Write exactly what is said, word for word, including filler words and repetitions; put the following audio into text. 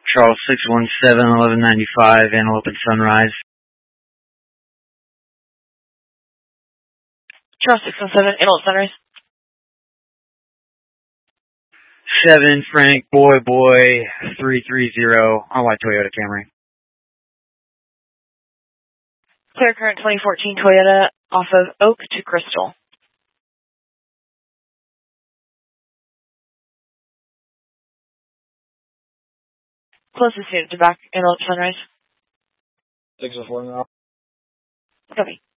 Charles six one seven, eleven ninety-five, Antelope and Sunrise. Charles six one seven, Antelope Sunrise. seven, Frank, Boy, Boy, three three zero, on white Toyota Camry. Clear current twenty fourteen Toyota off of Oak to Crystal. Closest unit to back, Antelope Sunrise. six oh four now. Copy.